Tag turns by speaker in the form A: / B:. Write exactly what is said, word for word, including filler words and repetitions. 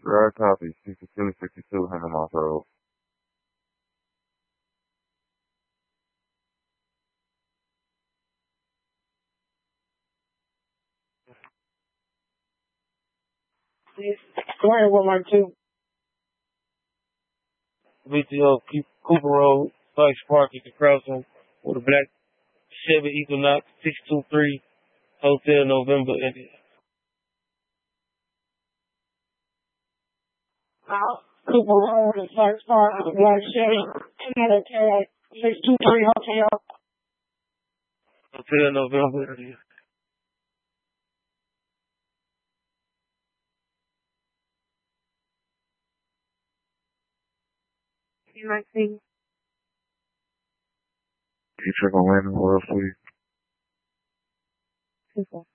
A: Right copy, sixty-two sixty-two Hundred Moss Road.
B: Go ahead, one one two. B T O Cooper Road, Spice Park, you can cross them with a black Chevy Equinox six two three Hotel November India. Uh, Cooper Road, Spice Park, with a black Chevy Equinox six two three Hotel. Hotel November India. You might see.
A: Can you check on Landon World, please?
B: Super.